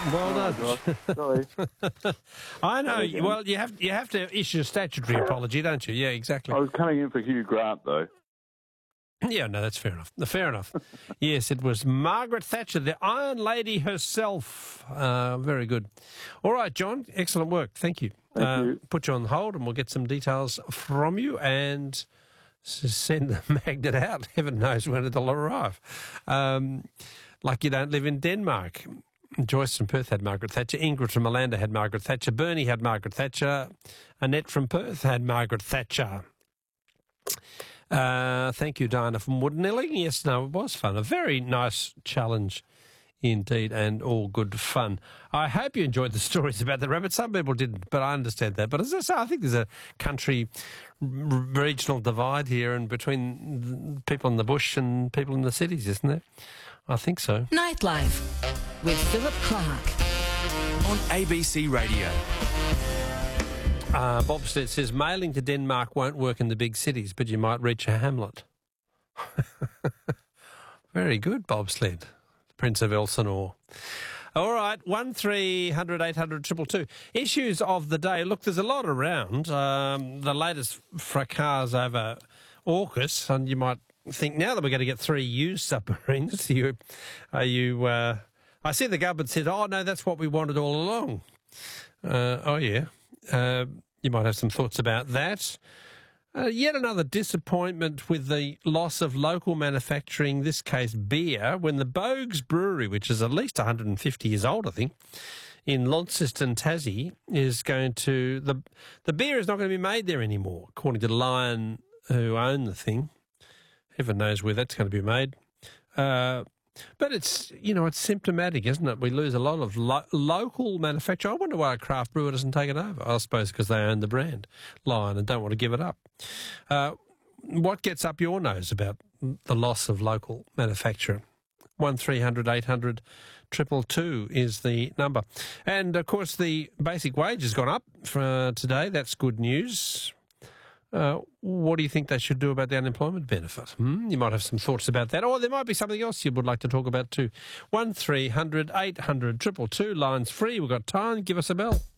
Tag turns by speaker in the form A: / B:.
A: Well done.
B: Gosh, sorry.
A: I know. Well, you have to issue a statutory apology, don't you? Yeah, exactly.
B: I was coming in for Hugh Grant, though.
A: Yeah, no, that's fair enough. Fair enough. Yes, it was Margaret Thatcher, the Iron Lady herself. Very good. All right, John, excellent work. Thank you.
B: Thank you.
A: Put you on hold and we'll get some details from you and send the magnet out. Heaven knows when it'll arrive. Like you don't live in Denmark. Joyce from Perth had Margaret Thatcher. Ingrid from Malanda had Margaret Thatcher. Bernie had Margaret Thatcher. Annette from Perth had Margaret Thatcher. Thank you, Diana from Woodnelling. Yes, no, it was fun. A very nice challenge indeed, and all good fun. I hope you enjoyed the stories about the rabbit. Some people didn't, but I understand that. But as I say, I think there's a country regional divide here and between people in the bush and people in the cities, isn't there? I think so.
C: Nightlife with Philip Clark
D: on ABC Radio.
A: Bob says mailing to Denmark won't work in the big cities, but you might reach a hamlet. Very good, bobsled. Prince of Elsinore. All right, 1300 800 222. Issues of the day. Look, there's a lot around. The latest fracas over AUKUS, and you might think now that we're going to get 3 used submarines, I see the government said, oh, no, that's what we wanted all along. Oh, yeah. You might have some thoughts about that. Yet another disappointment with the loss of local manufacturing, this case beer, when the Bogues Brewery, which is at least 150 years old, I think, in Launceston, Tassie, is going to... The beer is not going to be made there anymore, according to Lion, who own the thing. Heaven knows where that's going to be made. But it's, it's symptomatic, isn't it? We lose a lot of local manufacture. I wonder why a craft brewer doesn't take it over. I suppose because they own the brand, Lion, and don't want to give it up. What gets up your nose about the loss of local manufacture? 1300 800 222 is the number. And, of course, the basic wage has gone up for today. That's good news. What do you think they should do about the unemployment benefit? You might have some thoughts about that. Or there might be something else you would like to talk about too. 1300 800 222, lines free. We've got time. Give us a bell.